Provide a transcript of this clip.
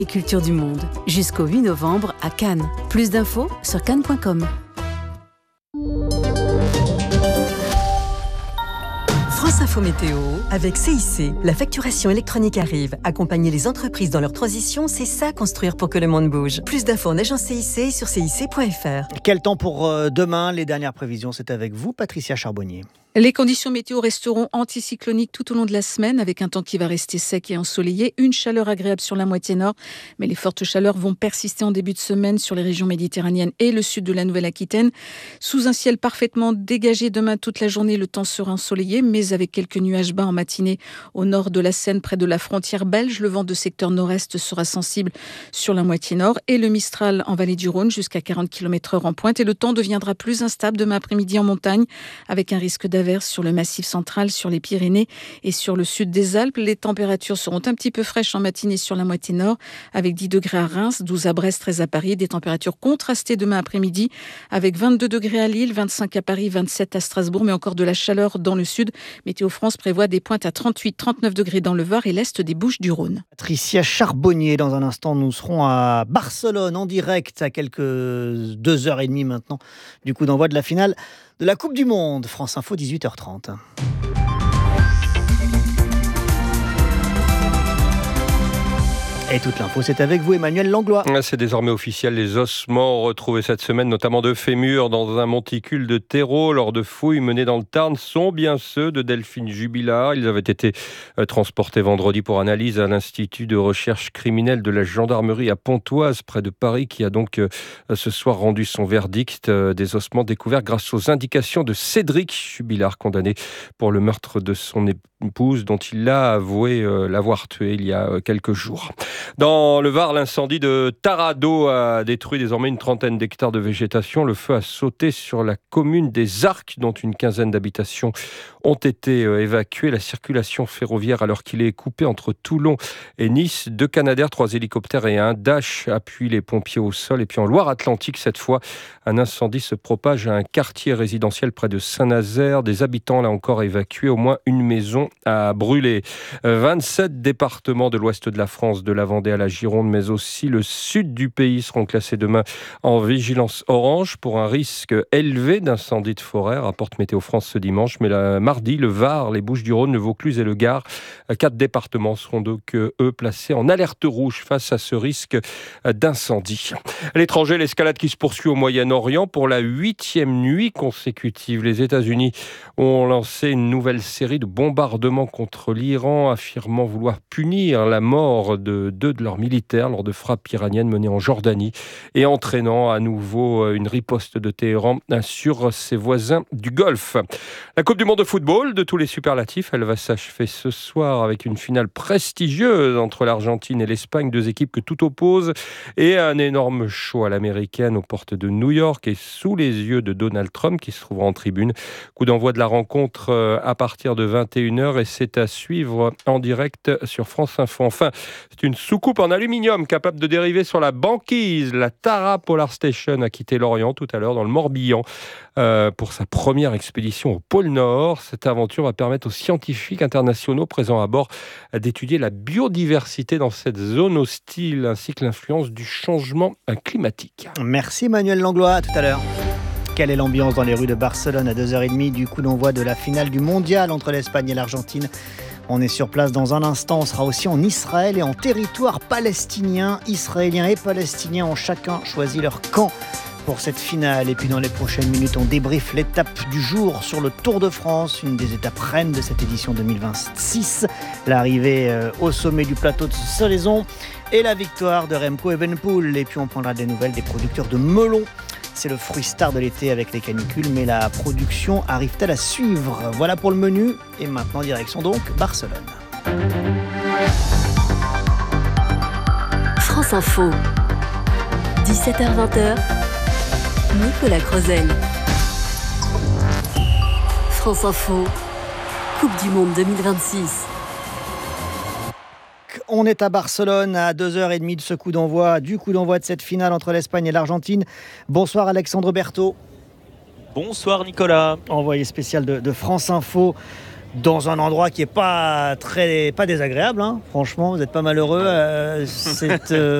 et culture du monde. Jusqu'au 8 novembre à Cannes. Plus d'infos sur cannes.com. France Info Météo avec CIC. La facturation électronique arrive. Accompagner les entreprises dans leur transition, c'est ça construire pour que le monde bouge. Plus d'infos en agence CIC sur cic.fr. Quel temps pour demain? Les dernières prévisions, c'est avec vous, Patricia Charbonnier. Les conditions météo resteront anticycloniques tout au long de la semaine avec un temps qui va rester sec et ensoleillé. Une chaleur agréable sur la moitié nord, mais les fortes chaleurs vont persister en début de semaine sur les régions méditerranéennes et le sud de la Nouvelle-Aquitaine. Sous un ciel parfaitement dégagé demain toute la journée, le temps sera ensoleillé, mais avec quelques nuages bas en matinée au nord de la Seine, près de la frontière belge. Le vent de secteur nord-est sera sensible sur la moitié nord et le Mistral en vallée du Rhône jusqu'à 40 km/h en pointe. Et le temps deviendra plus instable demain après-midi en montagne avec un risque d'averse sur le massif central, sur les Pyrénées et sur le sud des Alpes. Les températures seront un petit peu fraîches en matinée sur la moitié nord avec 10 degrés à Reims, 12 à Brest, 13 à Paris. Des températures contrastées demain après-midi avec 22 degrés à Lille, 25 à Paris, 27 à Strasbourg, mais encore de la chaleur dans le sud. Météo France prévoit des pointes à 38, 39 degrés dans le Var et l'est des Bouches-du-Rhône. Patricia Charbonnier, dans un instant, nous serons à Barcelone en direct à quelques 2h30 maintenant du coup d'envoi de la finale de la Coupe du Monde. France Info, 18h30. Et toute l'info, c'est avec vous, Emmanuel Langlois. C'est désormais officiel. Les ossements retrouvés cette semaine, notamment de fémur dans un monticule de terreau lors de fouilles menées dans le Tarn, sont bien ceux de Delphine Jubilard. Ils avaient été transportés vendredi pour analyse à l'Institut de recherche criminelle de la gendarmerie à Pontoise, près de Paris, qui a donc ce soir rendu son verdict. Des ossements découverts grâce aux indications de Cédric Jubilard, condamné pour le meurtre de son épouse, dont il a avoué l'avoir tuée il y a quelques jours. Dans le Var, l'incendie de Tarado a détruit désormais une trentaine d'hectares de végétation. Le feu a sauté sur la commune des Arcs, dont une quinzaine d'habitations ont été évacuées. La circulation ferroviaire, alors qu'il est coupé entre Toulon et Nice, 2 Canadair, 3 hélicoptères et un Dash appuient les pompiers au sol. Et puis en Loire-Atlantique, cette fois, un incendie se propage à un quartier résidentiel près de Saint-Nazaire. Des habitants, là encore, évacués. Au moins une maison a brûlé. 27 départements de l'ouest de la France, de la Vendée à la Gironde, mais aussi le sud du pays seront classés demain en vigilance orange pour un risque élevé d'incendie de forêt, rapporte Météo France ce dimanche. Mais mardi, le Var, les Bouches-du-Rhône, le Vaucluse et le Gard, 4 départements seront donc, eux, placés en alerte rouge face à ce risque d'incendie. À l'étranger, l'escalade qui se poursuit au Moyen-Orient pour la 8e nuit consécutive. Les États-Unis ont lancé une nouvelle série de bombardements contre l'Iran, affirmant vouloir punir la mort de 2 de leurs militaires lors de frappes iraniennes menées en Jordanie et entraînant à nouveau une riposte de Téhéran sur ses voisins du Golfe. La Coupe du Monde de football, de tous les superlatifs, elle va s'achever ce soir avec une finale prestigieuse entre l'Argentine et l'Espagne, 2 équipes que tout oppose, et un énorme show à l'américaine aux portes de New York et sous les yeux de Donald Trump qui se trouvera en tribune. Coup d'envoi de la rencontre à partir de 21h et c'est à suivre en direct sur France Info. Enfin, c'est une soucoupe en aluminium capable de dériver sur la banquise. La Tara Polar Station a quitté l'Orient tout à l'heure dans le Morbihan pour sa première expédition au pôle Nord. Cette aventure va permettre aux scientifiques internationaux présents à bord d'étudier la biodiversité dans cette zone hostile ainsi que l'influence du changement climatique. Merci Emmanuel Langlois, à tout à l'heure. Quelle est l'ambiance dans les rues de Barcelone à 2h30 du coup d'envoi de la finale du mondial entre l'Espagne et l'Argentine? On est sur place dans un instant, on sera aussi en Israël et en territoire palestinien. Israéliens et Palestiniens ont chacun choisi leur camp pour cette finale. Et puis dans les prochaines minutes, on débriefe l'étape du jour sur le Tour de France, une des étapes reines de cette édition 2026. L'arrivée au sommet du plateau de Solaizon et la victoire de Remco Evenepoel. Et puis on prendra des nouvelles des producteurs de melons. C'est le fruit star de l'été avec les canicules, mais la production arrive-t-elle à suivre? Voilà pour le menu. Et maintenant, direction donc Barcelone. France Info, 17h-20h, Nicolas Crozel. France Info, Coupe du Monde 2026. On est à Barcelone à 2h30 de ce coup d'envoi de cette finale entre l'Espagne et l'Argentine. Bonsoir Alexandre Berthaud. Bonsoir Nicolas. Envoyé spécial de France Info. dans un endroit qui est pas désagréable, hein. Franchement, vous n'êtes pas malheureux. C'est